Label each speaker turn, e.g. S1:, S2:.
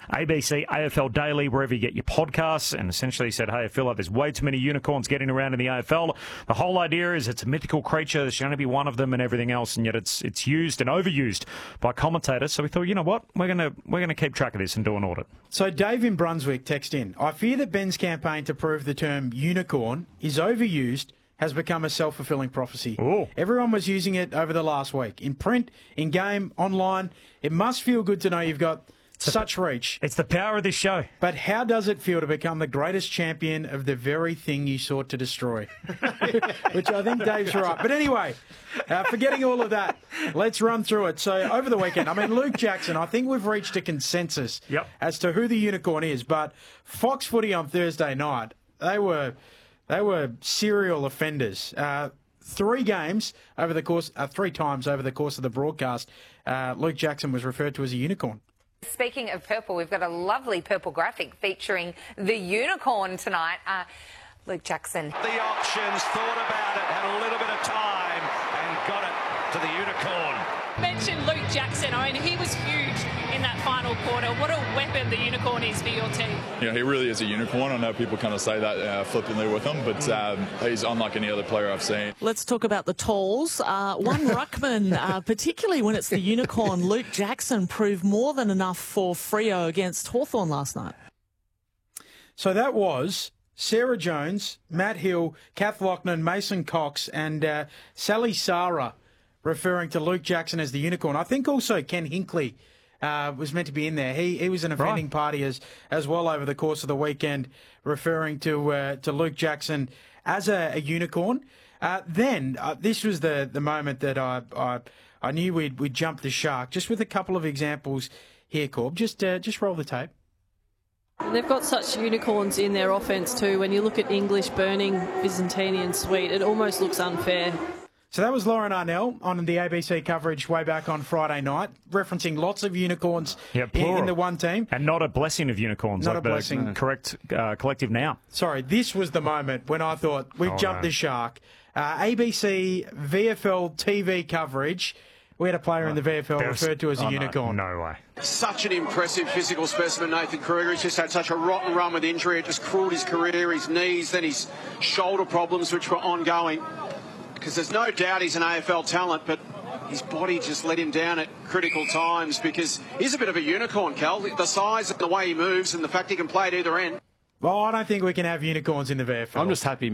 S1: ABC, AFL Daily, wherever you get your podcasts, and essentially said, hey, I feel like there's way too many unicorns getting around in the AFL. The whole idea is it's a mythical creature. There should only be one of them and everything else, and yet it's used and overused by commentators. So we thought, you know what, we're gonna keep track of this and do an audit.
S2: So Dave in Brunswick text in, I fear that Ben's campaign to prove the term unicorn is overused has become a self-fulfilling prophecy.
S1: Ooh.
S2: Everyone was using it over the last week. In print, in game, online. It must feel good to know you've got such reach.
S1: It's the power of this show.
S2: But how does it feel to become the greatest champion of the very thing you sought to destroy? Which I think Dave's right. But anyway, forgetting all of that, let's run through it. So over the weekend, I mean, Luke Jackson, I think we've reached a consensus as to who the unicorn is. But Fox Footy on Thursday night, they were serial offenders. 3 times over the course of the broadcast, Luke Jackson was referred to as a unicorn.
S3: Speaking of purple, we've got a lovely purple graphic featuring the unicorn tonight. Luke Jackson.
S4: The options, thought about it, had a little bit of time and got it to the unicorn.
S5: Mentioned Luke Jackson. I mean, he was huge in that final quarter. What a weapon the unicorn is for your team.
S6: You know, he really is a unicorn. I know people kind of say that flippantly with him, but he's unlike any other player I've seen.
S7: Let's talk about the tolls. One ruckman, particularly when it's the unicorn, Luke Jackson, proved more than enough for Freo against Hawthorn last night.
S2: So that was Sarah Jones, Matt Hill, Kath Loughnan, Mason Cox and Sally Sarah referring to Luke Jackson as the unicorn. I think also Ken Hinkley was meant to be in there. He was an offending party as well over the course of the weekend, referring to Luke Jackson as a unicorn. Then this was the moment that I knew we'd jump the shark. Just with a couple of examples here, Corb. Just roll the tape.
S8: They've got such unicorns in their offence too. When you look at English, Burning, Byzantini and Sweet, it almost looks unfair.
S2: So that was Lauren Arnell on the ABC coverage way back on Friday night, referencing lots of unicorns in the one team.
S1: And not a blessing of unicorns.
S2: Not
S1: like
S2: a blessing.
S1: Correct collective noun.
S2: Sorry, this was the moment when I thought we've jumped the shark. ABC VFL TV coverage. We had a player in the VFL referred to as a unicorn.
S1: No way.
S9: Such an impressive physical specimen, Nathan Kruger. He's just had such a rotten run with injury. It just cruelled his career, his knees, then his shoulder problems, which were ongoing. Because there's no doubt he's an AFL talent, but his body just let him down at critical times because he's a bit of a unicorn, Cal. The size and the way he moves and the fact he can play at either end.
S2: Well, I don't think we can have unicorns in the VFL.
S10: I'm just happy